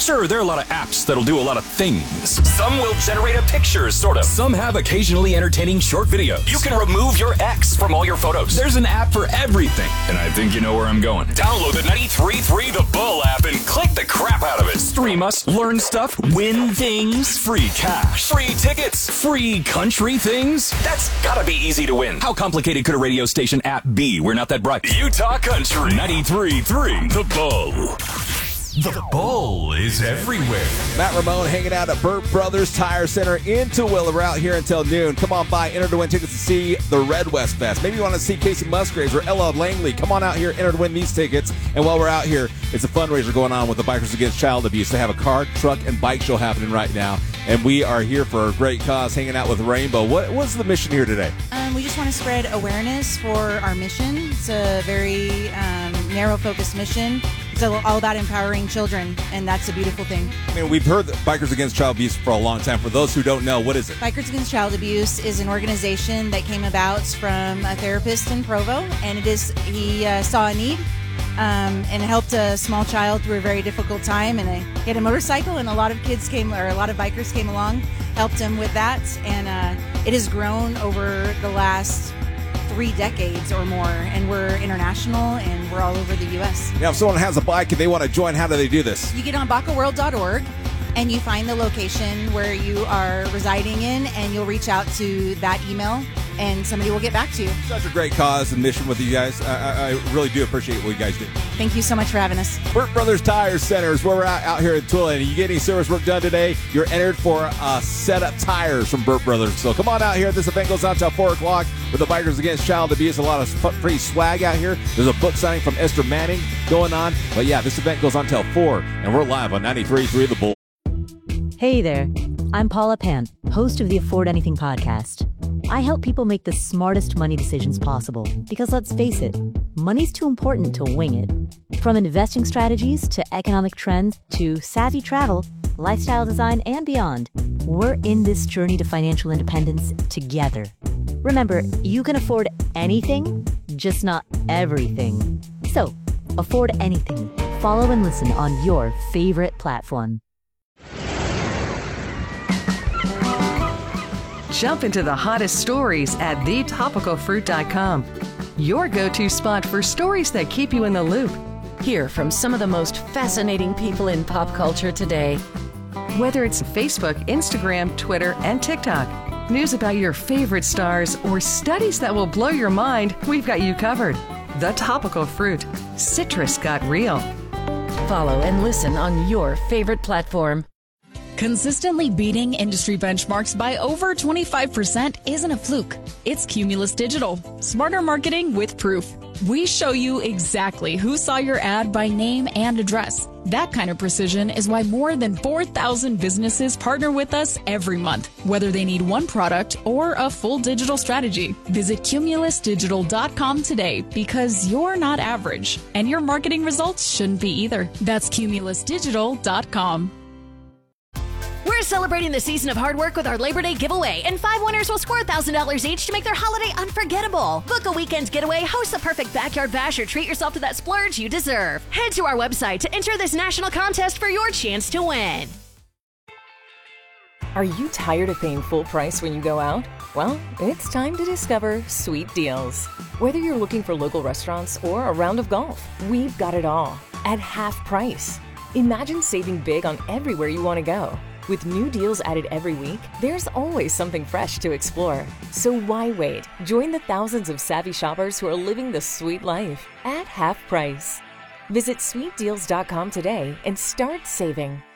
Sure, there are a lot of apps that'll do a lot of things. Some will generate a picture, sort of. Some have occasionally entertaining short videos. You can remove your ex from all your photos. There's an app for everything. And I think you know where I'm going. Download the 93.3 The Bull app and click the crap out of it. Stream us, learn stuff, win things, free cash, free tickets, free country things. That's gotta be easy to win. How complicated could a radio station app be? We're not that bright. Utah Country 93.3 The Bull. The Bull is everywhere. Matt Ramone hanging out at Burt Brothers Tire Center in Tooele. We're out here until noon. Come on by, enter to win tickets to see the Red West Fest. Maybe you want to see Casey Musgraves or Ella Langley. Come on out here, enter to win these tickets. And while we're out here, it's a fundraiser going on with the Bikers Against Child Abuse. They have a car, truck, and bike show happening right now. And we are here for a great cause, hanging out with Rainbow. What's the mission here today? We just want to spread awareness for our mission. It's a very narrow-focused mission. It's all about empowering children, and that's a beautiful thing. I mean, we've heard Bikers Against Child Abuse for a long time. For those who don't know, what is it? Bikers Against Child Abuse is an organization that came about from a therapist in Provo, and he saw a need and helped a small child through a very difficult time. And he had a motorcycle, and a lot of bikers came along, helped him with that, and it has grown over the last 3 decades or more, and we're international, and we're all over the U.S. Now, if someone has a bike and they want to join, how do they do this? You get on BakaWorld.org, and you find the location where you are residing in, and you'll reach out to that email, and somebody will get back to you. Such a great cause and mission with you guys. I really do appreciate what you guys do. Thank you so much for having us. Burt Brothers Tire Center is where we're out here in Tooele. And you get any service work done today, you're entered for a set of tires from Burt Brothers. So come on out here. This event goes on until 4 o'clock with the Bikers Against Child Abuse. A lot of free swag out here. There's a book signing from Esther Manning going on. But yeah, this event goes on until 4, and we're live on 93.3 The Bull. Hey there, I'm Paula Pan, host of the Afford Anything podcast. I help people make the smartest money decisions possible because, let's face it, money's too important to wing it. From investing strategies to economic trends to savvy travel, lifestyle design, and beyond, we're in this journey to financial independence together. Remember, you can afford anything, just not everything. So, afford anything. Follow and listen on your favorite platform. Jump into the hottest stories at thetopicalfruit.com. Your go-to spot for stories that keep you in the loop. Hear from some of the most fascinating people in pop culture today. Whether it's Facebook, Instagram, Twitter, and TikTok, news about your favorite stars, or studies that will blow your mind, we've got you covered. The Topical Fruit. Citrus got real. Follow and listen on your favorite platform. Consistently beating industry benchmarks by over 25% isn't a fluke. It's Cumulus Digital. Smarter marketing with proof. We show you exactly who saw your ad by name and address. That kind of precision is why more than 4,000 businesses partner with us every month, whether they need one product or a full digital strategy. Visit cumulusdigital.com today because you're not average, and your marketing results shouldn't be either. That's cumulusdigital.com. We're celebrating the season of hard work with our Labor Day giveaway, and 5 winners will score $1,000 each to make their holiday unforgettable. Book a weekend getaway, host the perfect backyard bash, or treat yourself to that splurge you deserve. Head to our website to enter this national contest for your chance to win. Are you tired of paying full price when you go out? Well, it's time to discover Sweet Deals. Whether you're looking for local restaurants or a round of golf, we've got it all at half price. Imagine saving big on everywhere you want to go. With new deals added every week, there's always something fresh to explore. So why wait? Join the thousands of savvy shoppers who are living the sweet life at half price. Visit sweetdeals.com today and start saving.